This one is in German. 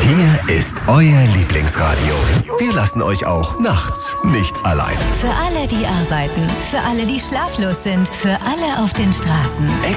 Hier ist euer Lieblingsradio. Wir lassen euch auch nachts nicht allein. Für alle, die arbeiten, für alle, die schlaflos sind, für alle auf den Straßen.